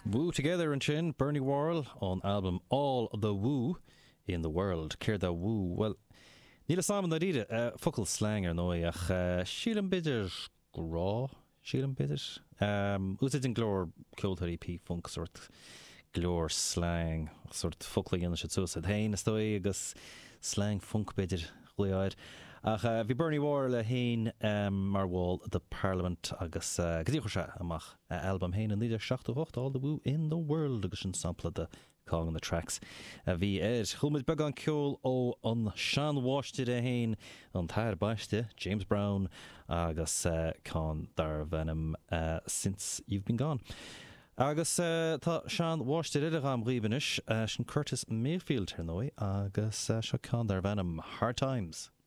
Woo Together and Chin, Bernie Worrell on album All the Woo in the World. Céir da woo. Well, níl saman da ríide, focail slang ar nói ach sílam bidir grá, sílam bidir. Úsid in glór ceoltarí pí funk sort glór slang, sort focail gana siad súsad. Hain is dói agus slang funk bidir chluiáid. Ach bhí Bernie Worrell a hain mar bháil the Parliament agus gdíocha se amach album hain an líidir 68 All the Woo in the World agus an sampla de cág an the tracks. Bhí chumid beg an ceol ó an Sean Washte a hain an tair baiste James Brown agus cá dar bhenim Since You've Been Gone. Agus tá Sean Washte idir am ribanis sin Curtis Mayfield ar nói agus seo cá dar bhenim Hard Times.